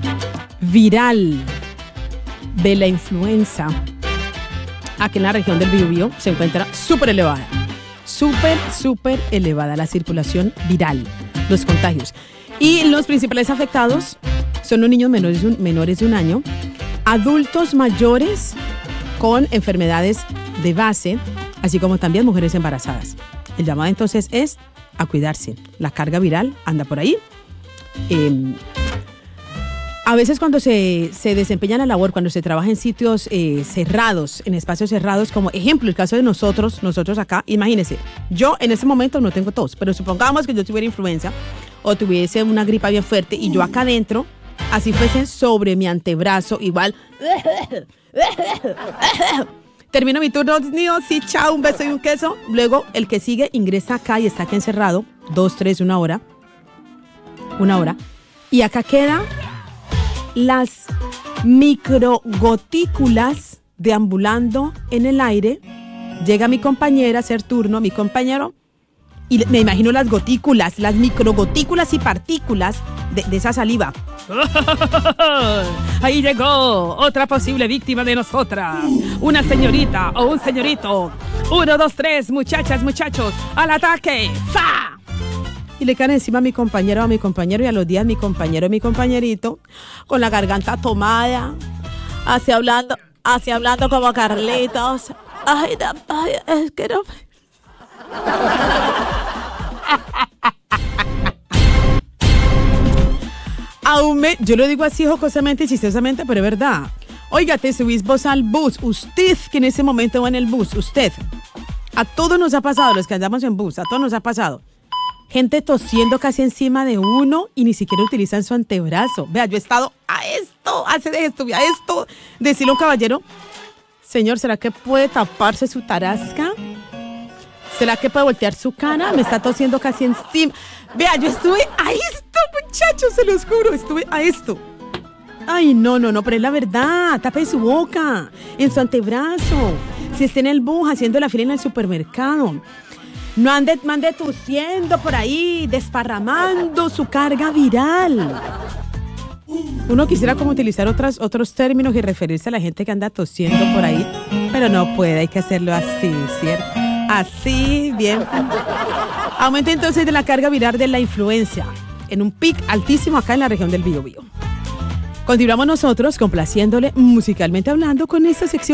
viral de la influenza aquí en la región del Biobío se encuentra súper elevada. Súper elevada la circulación viral, los contagios. Y los principales afectados son los niños menores de un año, adultos mayores con enfermedades de base, así como también mujeres embarazadas. El llamado entonces es a cuidarse. La carga viral anda por ahí. A veces cuando se desempeña la labor, cuando se trabaja en sitios cerrados, en espacios cerrados, como ejemplo el caso de nosotros acá, imagínense, yo en ese momento no tengo tos, pero supongamos que yo tuviera influenza o tuviese una gripa bien fuerte y yo acá adentro, así fuese sobre mi antebrazo, igual, termino mi turno, mío, sí, chao, un beso y un queso, luego el que sigue ingresa acá y está aquí encerrado, 2, 3, una hora, y acá queda las microgotículas deambulando en el aire. Llega mi compañera a hacer turno, mi compañero, y me imagino las gotículas, las microgotículas y partículas de esa saliva. Ahí llegó otra posible víctima de nosotras. Una señorita o un señorito. 1, 2, 3, muchachas, muchachos, al ataque. ¡Fa! Y le caen encima a mi compañero y a los días mi compañerito, con la garganta tomada, así hablando como Carlitos. Ay, es que no. Yo lo digo así jocosamente y chistosamente, pero es verdad. Oiga, te subís vos al bus, usted que en ese momento va en el bus, usted. A todos nos ha pasado, los que andamos en bus, a todos nos ha pasado. Gente tosiendo casi encima de uno y ni siquiera utilizan su antebrazo. Vea, yo he estado a esto. Decirle a un caballero, señor, ¿será que puede taparse su tarasca? ¿Será que puede voltear su cara? Me está tosiendo casi encima. Vea, yo estuve a esto, muchachos, se los juro, estuve a esto. Ay, no, pero es la verdad, tape su boca, en su antebrazo. Si está en el bus haciendo la fila en el supermercado. No ande tosiendo por ahí, desparramando su carga viral. Uno quisiera como utilizar otros términos y referirse a la gente que anda tosiendo por ahí, pero no puede, hay que hacerlo así, ¿cierto? Así, bien. Aumento entonces de la carga viral de la influenza, en un pic altísimo acá en la región del Biobío. Continuamos nosotros complaciéndole musicalmente hablando con esta sección.